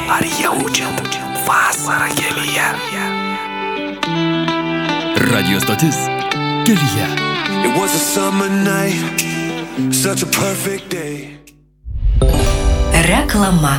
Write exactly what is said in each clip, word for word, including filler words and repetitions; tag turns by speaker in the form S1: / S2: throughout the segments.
S1: Ar jaučiat vasarą kelyje? Radio stotis Kelyje.
S2: It was a summer night, such a perfect day.
S3: Reklama.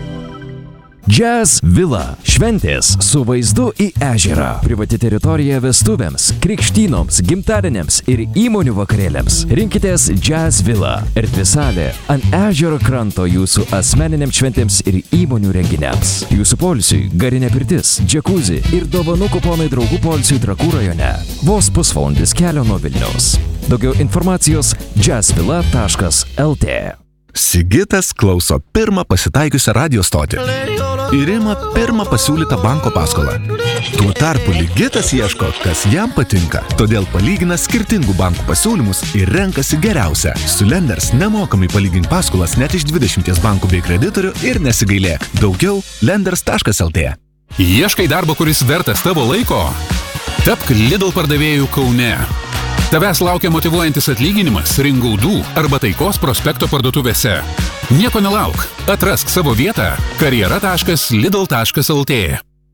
S4: Jazz Villa. Šventės su vaizdu į ežerą. Privati teritorija vestuvėms, krikštynoms, gimtadieniams ir įmonių vakarėliams. Rinkitės Jazz Villa. Erdvi salė ant ežero kranto jūsų asmeniniams šventėms ir įmonių renginiams. Jūsų poilsiui garinė pirtis, džekuzi ir dovanų kuponai draugų poilsiui Trakų rajone. Vos pusvalandis kelio nuo Vilniaus. Daugiau informacijos jazz villa taškas el tė.
S5: Sigitas klauso pirmą pasitaikiusią radio stotį ir ima pirmą pasiūlytą banko paskolą. Tuo tarpu Ligitas ieško, kas jam patinka, todėl palygina skirtingų bankų pasiūlymus ir renkasi geriausią. Su Lenders nemokamai palygink paskolas net iš dvidešimties bankų bei kreditorių ir nesigailėk. Daugiau lenders taškas el tė.
S6: Ieškai darbo, kuris vertas tavo laiko? Tapk Lidl pardavėjų Kaune. Tavęs laukia motyvuojantis atlyginimas Ringaudų arba Taikos prospekto parduotuvėse. Nieko nelauk, atrask savo vietą karjera taškas lidl taškas el tė.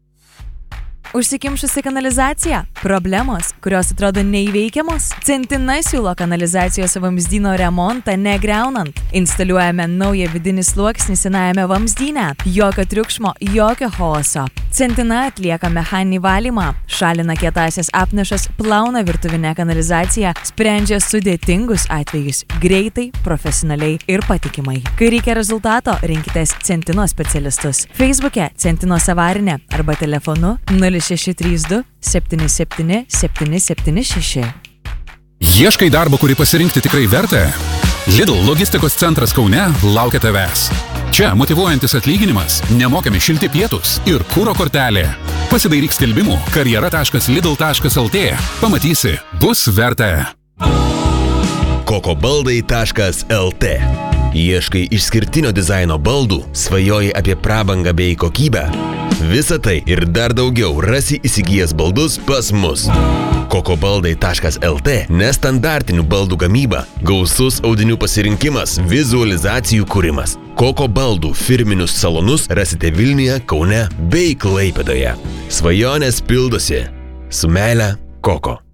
S7: Užsikimšusi kanalizacija? Problemos, kurios atrodo neįveikiamos? Centina siūlo kanalizacijos vamzdyno remontą negriaunant. Instaliuojame naują vidinį sluoksnį senajame vamzdyne. Jokio triukšmo, jokio chaoso. Centina atlieka mechaninį valymą, šalina kietąsias apnašas, plauna virtuvinę kanalizaciją, sprendžia sudėtingus atvejus greitai, profesionaliai ir patikimai. Kai reikia rezultato, rinkitės Centino specialistus. Facebook'e Centino avarinė arba telefonu nulis šeši trys du septyni septyni septyni septyni šeši.
S6: Ieškai darbo, kurį pasirinkti tikrai verta? Lidl logistikos centras Kaune laukia tavęs. Čia motyvuojantis atlyginimas, nemokami šilti pietus ir kuro kortelė. Pasidairyk skelbimų karjera taškas lidl taškas el tė. Pamatysi, bus verta.
S8: kokobaldai taškas el tė. Ieškai išskirtinio dizaino baldų, svajoji apie prabangą bei kokybę. Visą tai ir dar daugiau rasi įsigijęs baldus pas mus. kokobaldai taškas el tė nestandartinių baldų gamyba, gausus audinių pasirinkimas, vizualizacijų kūrimas. Koko baldų firminius salonus rasite Vilniuje, Kaune bei Klaipėdoje. Svajonės pildosi. Su meile, Koko.